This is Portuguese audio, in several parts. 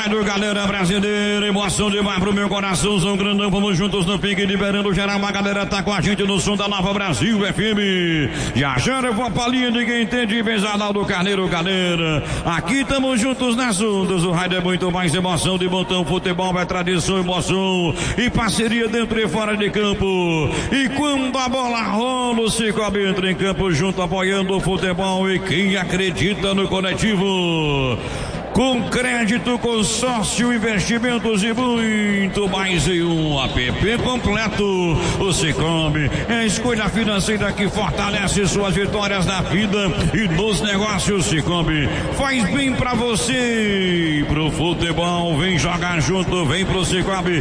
Rádio Galera Brasileira, emoção demais pro meu coração, São Grandão, vamos juntos no pique, liberando geral, a galera tá com a gente no som da Nova Brasil FM. Já eu vou pra linha de quem entende, Bezadal do Carneiro, galera. Aqui estamos juntos nas ondas, o rádio é muito mais emoção de montão, futebol é tradição, emoção e parceria dentro e fora de campo. E quando a bola rola, o Cicobi entra em campo junto, apoiando o futebol e quem acredita no coletivo. Com crédito, consórcio, investimentos e muito mais em um app completo. O Cicobi é a escolha financeira que fortalece suas vitórias na vida e nos negócios. Cicobi faz bem pra você e pro futebol. Vem jogar junto, vem pro Cicobi.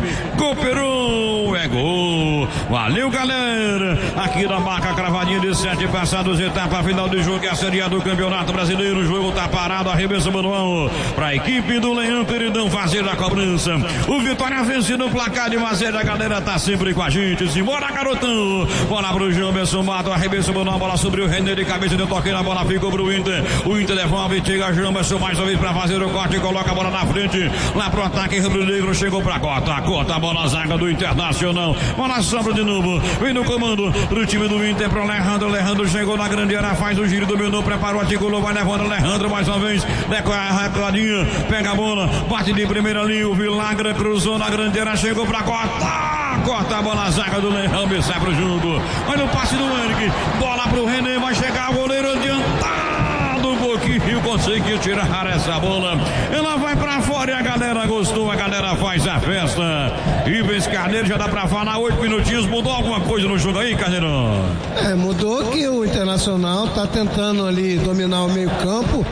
Cooperou, é gol. Valeu, galera. Aqui na marca cravadinha de 7 passados, etapa final de jogo, é a Série A do Campeonato Brasileiro. O jogo tá parado, arremesso manual para a equipe do Leão Queridão fazer a cobrança. O Vitória vence no placar de 1-0. A galera tá sempre com a gente. Simbora, garotão. Bola pro Jamerson Mato, arremesso manual, bola sobre o Renner de cabeça, de toque na bola, ficou pro Inter. O Inter devolve, chega Jamerson mais uma vez para fazer o corte, coloca a bola na frente, lá pro ataque, rubro-negro chegou pra Cota, a bola zaga do Internacional, bola sobra de novo, vem no comando pro time do Inter, pro Leandro chegou na grande área, faz o giro, dominou, preparou, articulou, vai levando Leandro mais uma vez, recladinha, pega a bola, bate de primeira linha, o Vilagra cruzou na grande área, chegou pra corta a bola, zaga do Leão, sai pro jogo, olha o passe do Henrique, bola pro René, vai chegar o goleiro adiantado um pouquinho, conseguiu tirar essa bola, ela vai pra fora e a galera gostou, a galera faz a festa. Ivens Carneiro, já dá pra falar, 8 minutinhos, mudou alguma coisa no jogo aí, Carneiro? Mudou que o Internacional tá tentando ali dominar o meio campo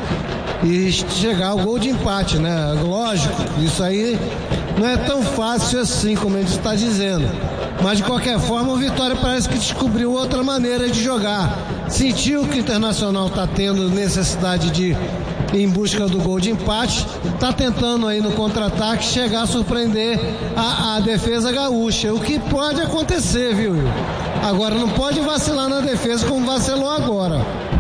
e chegar ao gol de empate, né? Lógico, isso aí não é tão fácil assim como ele está dizendo, mas de qualquer forma o Vitória parece que descobriu outra maneira de jogar, sentiu que o Internacional está tendo necessidade de ir em busca do gol de empate, está tentando aí no contra-ataque chegar a surpreender a defesa gaúcha, o que pode acontecer, viu? Agora não pode vacilar na defesa como vacilou agora.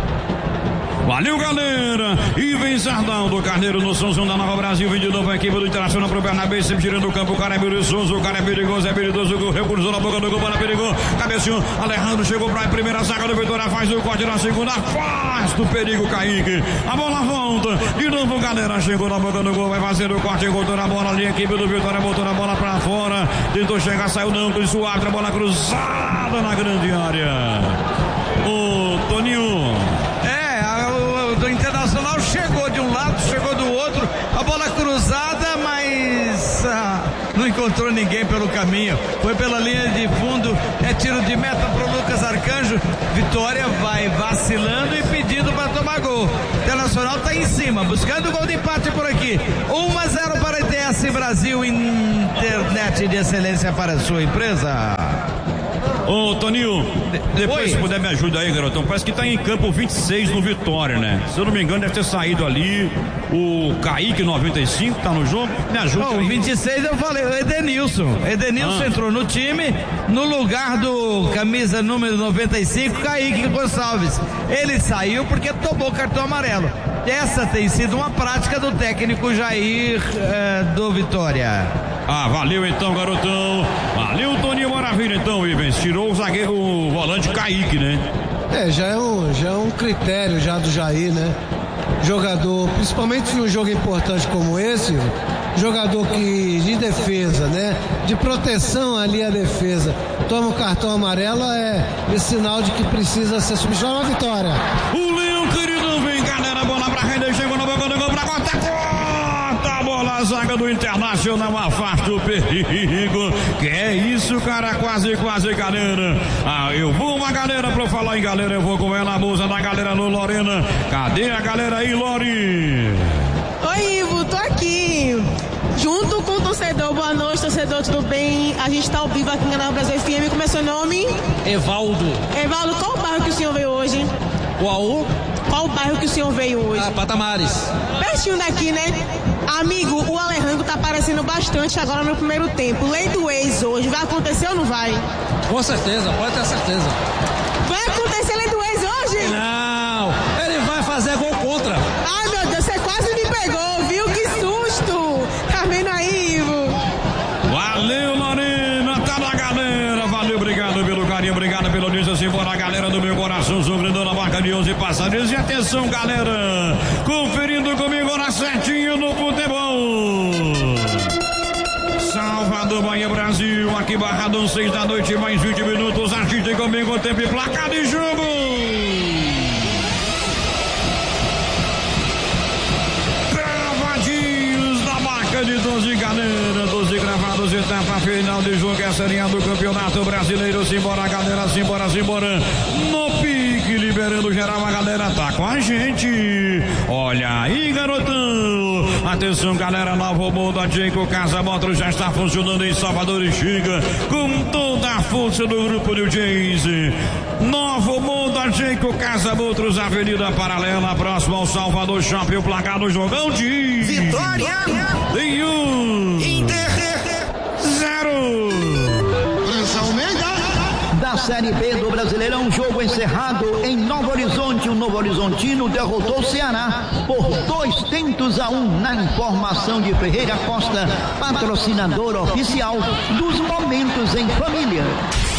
Valeu, galera! E vem Zardão do Carneiro no São da Nova Brasil, vem de novo a equipe do Internacional pro Bernabé, sempre girando o campo, o cara é perigoso, o cara é perigoso, é perigoso, recurso na boca do gol, bola perigou, cabeceou, Alejandro chegou pra primeira zaga do Vitória, faz o corte na segunda, faz do perigo Kaique, a bola volta, de novo galera, chegou na boca do gol, vai fazer o corte, voltou na bola ali, a equipe do Vitória botou na bola pra fora, tentou chegar, saiu não, com isso a bola cruzada na grande área. O Toninho. Do Internacional chegou de um lado, chegou do outro, a bola cruzada, mas não encontrou ninguém pelo caminho, foi pela linha de fundo, é tiro de meta pro Lucas Arcanjo. Vitória vai vacilando e pedindo para tomar gol. Internacional tá em cima, buscando gol de empate por aqui. 1-0 para a ITS Brasil, internet de excelência para a sua empresa. Ô Toninho, depois se puder me ajudar aí, garotão, parece que tá em campo 26 no Vitória, né? Se eu não me engano deve ter saído ali o Kaique 95, tá no jogo, me ajuda aí. O 26 eu falei, o Edenilson entrou no time, no lugar do camisa número 95, Kaique Gonçalves. Ele saiu porque tomou cartão amarelo. Essa tem sido uma prática do técnico Jair do Vitória. Valeu então, garotão. Valeu, Toninho, maravilha então, Ivens. Tirou o zagueiro, o volante Kaique, né? Já é um critério já do Jair, né? Jogador, principalmente num jogo importante como esse, jogador que de defesa, né? De proteção ali à defesa, toma o cartão amarelo, é sinal de que precisa ser substituído. A Vitória. O Leão Queridão vem, galera, bola pra render, chegou na boca do gol pra cortar, a bola, a zaga do Internacional afasta o perigo. Que é isso, cara, quase, galera. Eu vou uma galera, pra falar em galera, eu vou com ela, a musa da galera no Lorena. Cadê a galera aí, Lori? Oi, Ivo, tô aqui. Junto com o torcedor, boa noite, torcedor, tudo bem? A gente tá ao vivo aqui no canal Brasil FM, como é seu nome? Evaldo, qual o bairro que o senhor veio hoje? Qual o bairro que o senhor veio hoje? Patamares. Pertinho daqui, né? Amigo, o Alejandro tá aparecendo bastante agora no primeiro tempo. Lei do ex hoje, vai acontecer ou não vai? Com certeza, pode ter certeza. Vai acontecer lei do ex hoje? Não, ele vai fazer gol contra. Ai, meu Deus, você quase me pegou, viu? Que susto! Tá galera, simbora a galera do meu coração, sou grandão na marca de 11 passarinhos. E atenção, galera, conferindo comigo na certinho no futebol. Salvador, Bahia, Brasil, aqui Barradão, 6 da noite, mais 20 minutos, artista comigo, tempo e placar de jogo. Gravadinhos da marca de 12, galera, 12 gravados, etapa final de jogo, essa linha do Campeonato Brasileiro, simbora, galera, simbora, no pique, liberando geral, a galera tá com a gente, olha aí, garotão, atenção, galera, Novo Mundo, a Jayco Casa Motors já está funcionando em Salvador e chega com toda a força do grupo New Jays. Novo Mundo, a Jayco Casa Motors, Avenida Paralela, próximo ao Salvador Shopping, o placar do jogão de Vitória em 1 Inter 0. França Almeida. Da Série B do Brasileirão, jogo encerrado em Novo Horizonte. O Novo Horizontino derrotou o Ceará por 2-1 na informação de Ferreira Costa, patrocinador oficial dos Momentos em Família.